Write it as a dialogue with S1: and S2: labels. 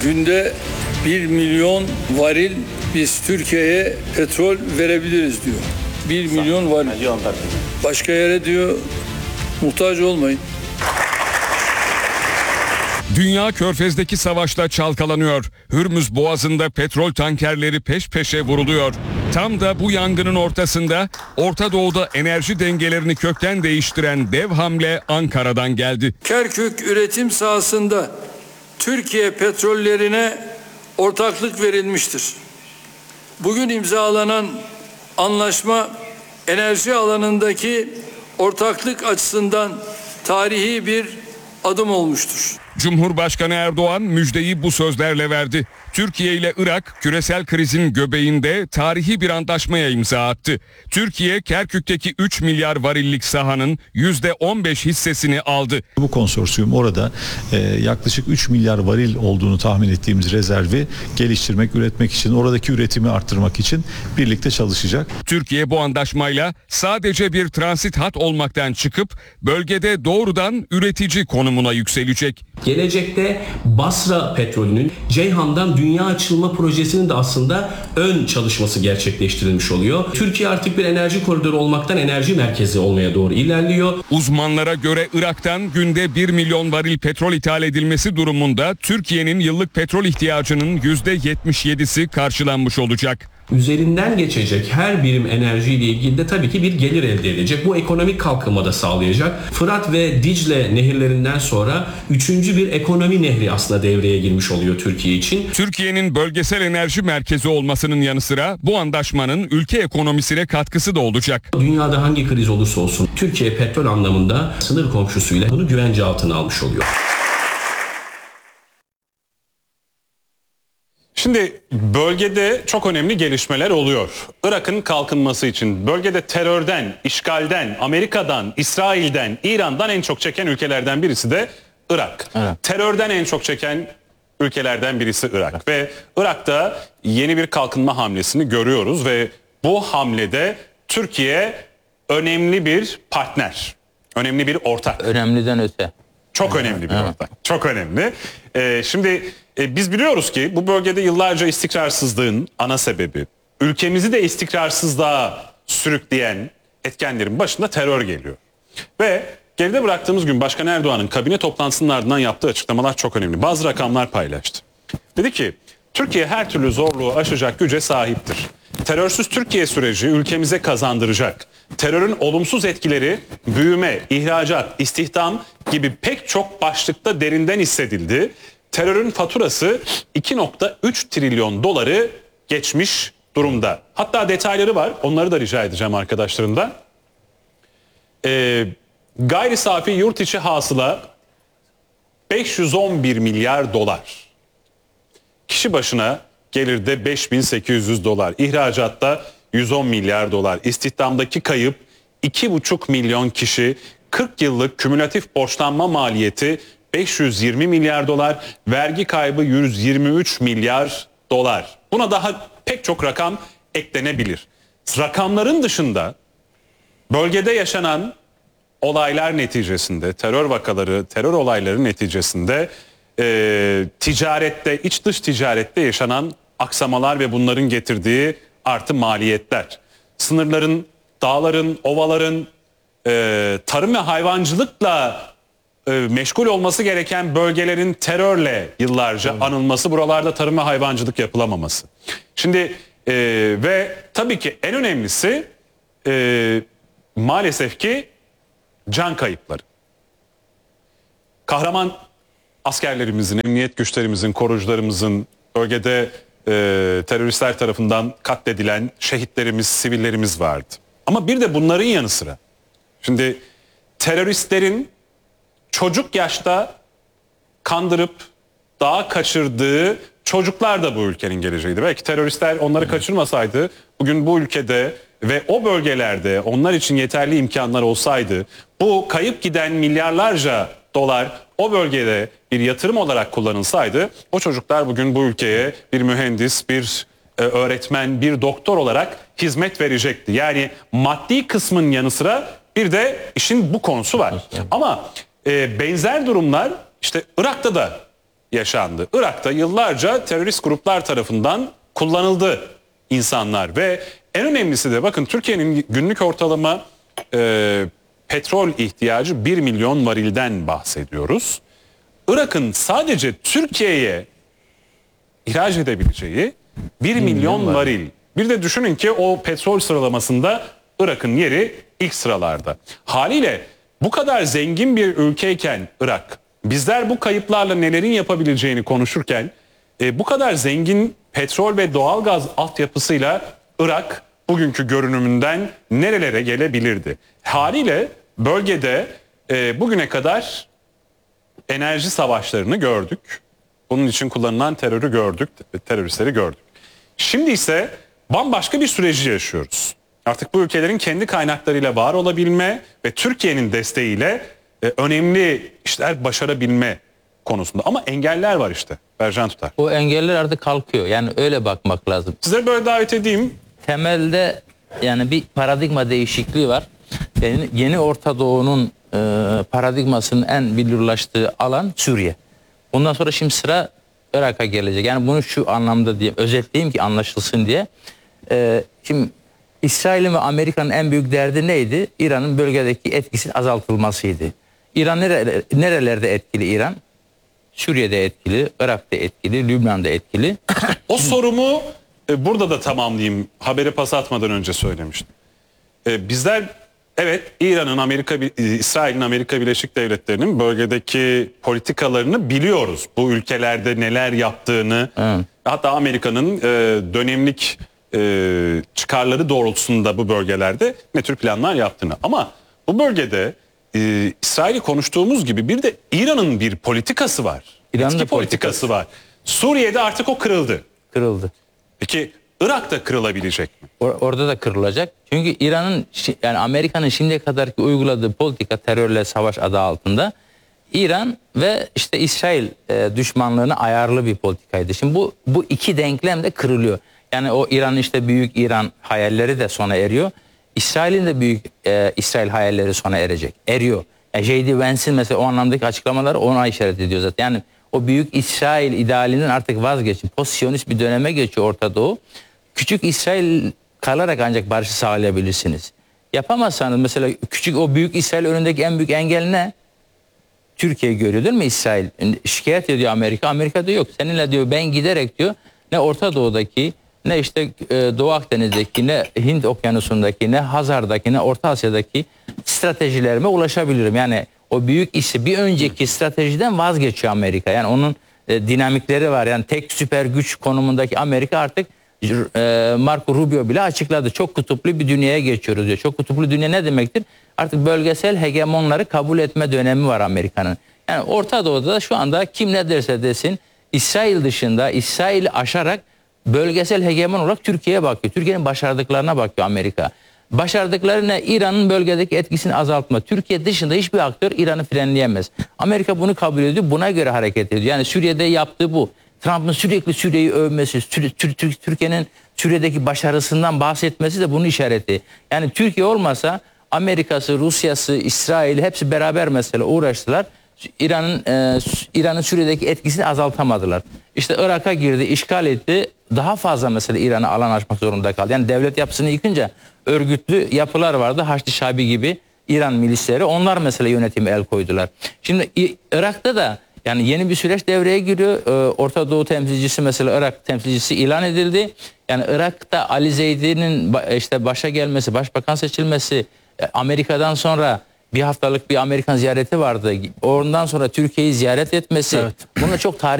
S1: günde 1 milyon varil biz Türkiye'ye petrol verebiliriz diyor. 1 milyon varil. Başka yere diyor muhtaç olmayın.
S2: Dünya Körfez'deki savaşla çalkalanıyor. Hürmüz Boğazı'nda petrol tankerleri peş peşe vuruluyor. Tam da bu yangının ortasında Orta Doğu'da enerji dengelerini kökten değiştiren dev hamle Ankara'dan geldi.
S1: Kerkük üretim sahasında Türkiye petrollerine ortaklık verilmiştir. Bugün imzalanan anlaşma enerji alanındaki ortaklık açısından tarihi bir adım olmuştur.
S2: Cumhurbaşkanı Erdoğan müjdeyi bu sözlerle verdi. Türkiye ile Irak küresel krizin göbeğinde tarihi bir antlaşmaya imza attı. Türkiye Kerkük'teki 3 milyar varillik sahanın %15 hissesini aldı.
S3: Bu konsorsiyum orada yaklaşık 3 milyar varil olduğunu tahmin ettiğimiz rezervi geliştirmek, üretmek için, oradaki üretimi arttırmak için birlikte çalışacak.
S2: Türkiye bu antlaşmayla sadece bir transit hat olmaktan çıkıp bölgede doğrudan üretici konumuna yükselecek.
S4: Gelecekte Basra petrolünün Ceyhan'dan dünya açılma projesinin de aslında ön çalışması gerçekleştirilmiş oluyor. Türkiye artık bir enerji koridoru olmaktan enerji merkezi olmaya doğru ilerliyor.
S2: Uzmanlara göre Irak'tan günde 1 milyon varil petrol ithal edilmesi durumunda Türkiye'nin yıllık petrol ihtiyacının %77'si karşılanmış olacak.
S4: Üzerinden geçecek her birim enerjiyle ilgili de tabii ki bir gelir elde edecek. Bu ekonomik kalkınma da sağlayacak. Fırat ve Dicle nehirlerinden sonra üçüncü bir ekonomi nehri aslında devreye girmiş oluyor Türkiye için.
S2: Türkiye'nin bölgesel enerji merkezi olmasının yanı sıra bu antlaşmanın ülke ekonomisine katkısı da olacak.
S4: Dünyada hangi kriz olursa olsun Türkiye petrol anlamında sınır komşusuyla bunu güvence altına almış oluyor.
S5: Şimdi bölgede çok önemli gelişmeler oluyor. Irak'ın kalkınması için bölgede terörden, işgalden, Amerika'dan, İsrail'den, İran'dan en çok çeken ülkelerden birisi de Irak. Evet. Terörden en çok çeken ülkelerden birisi Irak. Ve Irak'ta yeni bir kalkınma hamlesini görüyoruz ve bu hamlede Türkiye önemli bir partner, önemli bir ortak.
S6: Önemliden öte.
S5: Çok önemli bir ortak. Çok önemli. Şimdi biz biliyoruz ki bu bölgede yıllarca istikrarsızlığın ana sebebi, ülkemizi de istikrarsızlığa sürükleyen etkenlerin başında terör geliyor. Ve geride bıraktığımız gün Başkan Erdoğan'ın kabine toplantısının ardından yaptığı açıklamalar çok önemli. Bazı rakamlar paylaştı. Dedi ki Türkiye her türlü zorluğu aşacak güce sahiptir. Terörsüz Türkiye süreci ülkemize kazandıracak. Terörün olumsuz etkileri büyüme, ihracat, istihdam gibi pek çok başlıkta derinden hissedildi. Terörün faturası 2,3 trilyon doları geçmiş durumda. Hatta detayları var. Onları da rica edeceğim arkadaşlarımdan. Gayri safi yurt içi hasıla 511 milyar dolar. Kişi başına gelirde 5.800 dolar. İhracatta 110 milyar dolar. İstihdamdaki kayıp 2,5 milyon kişi. 40 yıllık kümülatif borçlanma maliyeti 520 milyar dolar. Vergi kaybı 123 milyar dolar. Buna daha pek çok rakam eklenebilir. Rakamların dışında bölgede yaşanan olaylar neticesinde, terör vakaları, terör olayları neticesinde ticarette, iç dış ticarette yaşanan aksamalar ve bunların getirdiği artı maliyetler. Sınırların, dağların, ovaların tarım ve hayvancılıkla meşgul olması gereken bölgelerin terörle yıllarca anılması, buralarda tarım ve hayvancılık yapılamaması. Şimdi ve tabii ki en önemlisi maalesef ki can kayıpları. Kahraman askerlerimizin, emniyet güçlerimizin, korucularımızın, bölgede teröristler tarafından katledilen şehitlerimiz, sivillerimiz vardı. Ama bir de bunların yanı sıra, şimdi teröristlerin çocuk yaşta kandırıp dağa kaçırdığı çocuklar da bu ülkenin geleceğiydi. Belki teröristler onları kaçırmasaydı bugün bu ülkede ve o bölgelerde onlar için yeterli imkanlar olsaydı bu kayıp giden milyarlarca dolar o bölgede bir yatırım olarak kullanılsaydı o çocuklar bugün bu ülkeye bir mühendis, bir öğretmen, bir doktor olarak hizmet verecekti. Yani maddi kısmın yanı sıra bir de işin bu konusu var. Ama benzer durumlar işte Irak'ta da yaşandı. Irak'ta yıllarca terörist gruplar tarafından kullanıldı insanlar ve en önemlisi de bakın Türkiye'nin günlük ortalama petrol ihtiyacı 1 milyon varilden bahsediyoruz. Irak'ın sadece Türkiye'ye ihraç edebileceği 1 milyon varil. Bir de düşünün ki o petrol sıralamasında Irak'ın yeri ilk sıralarda. Haliyle bu kadar zengin bir ülkeyken Irak, bizler bu kayıplarla nelerin yapabileceğini konuşurken bu kadar zengin petrol ve doğalgaz altyapısıyla Irak bugünkü görünümünden nerelere gelebilirdi? Haliyle bölgede bugüne kadar enerji savaşlarını gördük. Bunun için kullanılan terörü gördük, teröristleri gördük. Şimdi ise bambaşka bir süreci yaşıyoruz. Artık bu ülkelerin kendi kaynaklarıyla var olabilme ve Türkiye'nin desteğiyle önemli işler başarabilme konusunda. Ama engeller var işte. Bercan Tutar.
S6: O engeller artık kalkıyor. Yani öyle bakmak lazım.
S5: Size böyle davet edeyim.
S6: Temelde yani bir paradigma değişikliği var. Yani yeni Orta Doğu'nun paradigmasının en billurlaştığı alan Suriye. Ondan sonra şimdi sıra Irak'a gelecek. Yani bunu şu anlamda diye özetleyeyim ki anlaşılsın diye. Şimdi İsrail'in ve Amerika'nın en büyük derdi neydi? İran'ın bölgedeki etkisinin azaltılmasıydı. İran nerelerde etkili İran? Suriye'de etkili, Irak'ta etkili, Lübnan'da etkili.
S5: O sorumu burada da tamamlayayım. Haberi pas atmadan önce söylemiştim. Bizler evet İsrail'in Amerika Birleşik Devletleri'nin bölgedeki politikalarını biliyoruz. Bu ülkelerde neler yaptığını, hatta Amerika'nın dönemlik çıkarları doğrultusunda bu bölgelerde ne tür planlar yaptığını. Ama bu bölgede İsrail'i konuştuğumuz gibi bir de İran'ın bir politikası var.
S6: İran'ın
S5: Etki politikası var. Suriye'de artık o kırıldı.
S6: Kırıldı.
S5: Peki Irak'ta kırılabilecek mi?
S6: Orada da kırılacak. Çünkü İran'ın yani Amerika'nın şimdiye kadarki uyguladığı politika terörle savaş adı altında İran ve işte İsrail düşmanlığına ayarlı bir politikaydı. Şimdi bu iki denklem de kırılıyor. Yani o İran'ın işte büyük İran hayalleri de sona eriyor. İsrail'in de büyük İsrail hayalleri sona erecek. Eriyor. Yani J.D. Vance'in mesela o anlamdaki açıklamaları ona işaret ediyor zaten. Yani o büyük İsrail idealinden artık vazgeçin. Pozisyonist bir döneme geçiyor Orta Doğu. Küçük İsrail kalarak ancak barışı sağlayabilirsiniz. Yapamazsanız mesela küçük o büyük İsrail önündeki en büyük engel ne? Türkiye görüyor değil mi İsrail? Şikayet ediyor Amerika. Amerika diyor yok. Seninle diyor ben giderek diyor ne Orta Doğu'daki ne işte Doğu Akdeniz'deki ne Hint Okyanusu'ndaki ne Hazar'daki ne Orta Asya'daki stratejilerime ulaşabilirim. Yani o büyük işi bir önceki stratejiden vazgeçiyor Amerika. Yani onun dinamikleri var. Yani tek süper güç konumundaki Amerika artık Marco Rubio bile açıkladı. Çok kutuplu bir dünyaya geçiyoruz diyor. Çok kutuplu dünya ne demektir? Artık bölgesel hegemonları kabul etme dönemi var Amerika'nın. Yani Orta Doğu'da şu anda kim ne derse desin İsrail dışında İsrail'i aşarak bölgesel hegemon olarak Türkiye'ye bakıyor. Türkiye'nin başardıklarına bakıyor Amerika. Başardıkları ne? İran'ın bölgedeki etkisini azaltma. Türkiye dışında hiçbir aktör İran'ı frenleyemez. Amerika bunu kabul ediyor. Buna göre hareket ediyor. Yani Suriye'de yaptığı bu. Trump'ın sürekli Suriye'yi övmesi, Türkiye'nin Suriye'deki başarısından bahsetmesi de bunun işareti. Yani Türkiye olmasa Amerika'sı, Rusya'sı, İsrail hepsi beraber mesela uğraştılar. İran'ın Suriye'deki etkisini azaltamadılar. İşte Irak'a girdi, işgal etti. Daha fazla mesela İran'a alan açmak zorunda kaldı. Yani devlet yapısını yıkınca örgütlü yapılar vardı. Haçlı Şabi gibi İran milisleri. Onlar mesela yönetime el koydular. Şimdi Irak'ta da yani yeni bir süreç devreye giriyor. Orta Doğu temsilcisi mesela Irak temsilcisi ilan edildi. Yani Irak'ta Ali Zeydi'nin işte başa gelmesi, başbakan seçilmesi, Amerika'dan sonra bir haftalık bir Amerikan ziyareti vardı. Ondan sonra Türkiye'yi ziyaret etmesi. Evet. Bununla çok tarihi